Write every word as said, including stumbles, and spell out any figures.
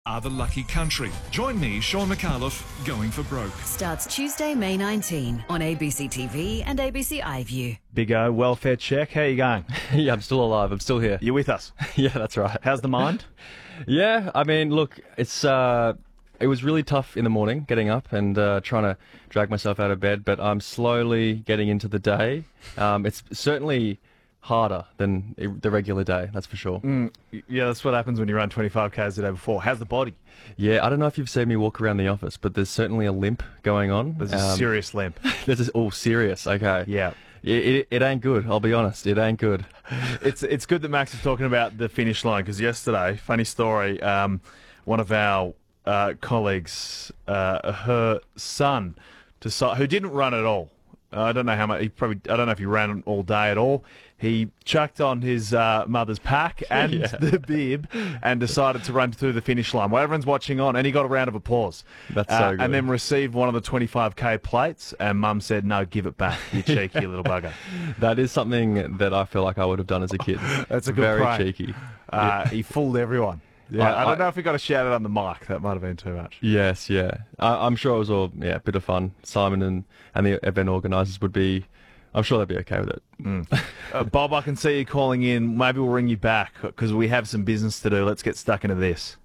Are the lucky country. Join me, Sean McAuliffe, going for broke. Starts Tuesday, May nineteenth on A B C T V and A B C iView. Big O, welfare check. How you going? Yeah, I'm still alive. I'm still here. You with us? Yeah, that's right. How's the mind? Yeah, I mean, look, it's uh, it was really tough in the morning getting up and uh, trying to drag myself out of bed, but I'm slowly getting into the day. Um, it's certainly harder than the regular day, that's for sure. Mm, yeah, that's what happens when you run twenty-five kays the day before. How's the body? Yeah, I don't know if you've seen me walk around the office, but there's certainly a limp going on. There's a Um, serious limp. This is all serious, okay. Yeah. It, it, it ain't good, I'll be honest. It ain't good. It's it's good that Max is talking about the finish line, because yesterday, funny story, um, one of our uh, colleagues, uh, her son, decided, who didn't run at all. Uh, I don't know how much. He probably. I don't know if he ran all day at all. He chucked on his uh, mother's pack and Yeah. the bib, and decided to run through the finish line while everyone's watching on. And he got a round of applause. That's Uh, so good. And then received one of the twenty-five k plates. And Mum said, "No, give it back, you cheeky little bugger." That is something that I feel like I would have done as a kid. That's a good Very prank. cheeky. Uh, he fooled everyone. Yeah, I, I don't I- know if we got to shout it on the mic. That might have been too much. Yes, yeah. I, I'm sure it was all yeah, a bit of fun. Simon and, and the event organisers would be, I'm sure they'd be okay with it. Uh, Bob, I can see you calling in. Maybe we'll ring you back because we have some business to do. Let's get stuck into this.